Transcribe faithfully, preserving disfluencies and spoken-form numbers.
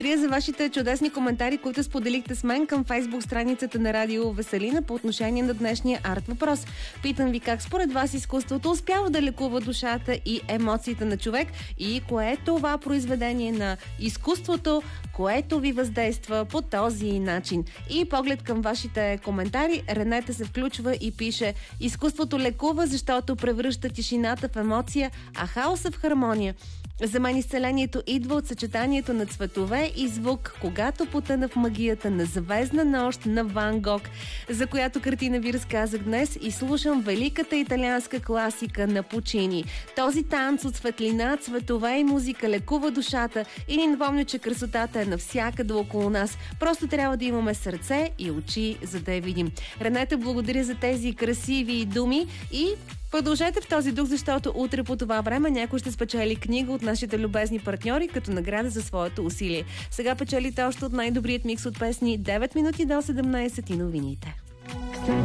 Благодаря за вашите чудесни коментари, които споделихте с мен към фейсбук страницата на Радио Веселина по отношение на днешния арт въпрос. Питам ви как според вас изкуството успява да лекува душата и емоциите на човек и кое е това произведение на изкуството, което ви въздейства по този начин. И поглед към вашите коментари, Ренета се включва и пише: изкуството лекува, защото превръща тишината в емоция, а хаоса в хармония. За мен изцелението идва от съчетанието на цветове и звук, когато потъна в магията на Звездна нощ на Ван Гог, за която картина ви разказах днес, и слушам великата италианска класика на Пучини. Този танц от светлина, цветове и музика лекува душата и ни напомня, че красотата е навсякъде около нас. Просто трябва да имаме сърце и очи, за да я видим. Ренета, благодаря за тези красиви думи и продължете в този дух, защото утре по това време някой ще спечели книга от нашите любезни партньори като награда за своето усилие. Сега печелите още от най-добрият микс от песни девет минути до седемнайсет и новините.